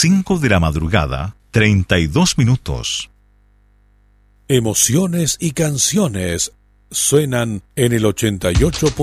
5 de la madrugada, 32 minutos. Emociones y canciones suenan en el 88.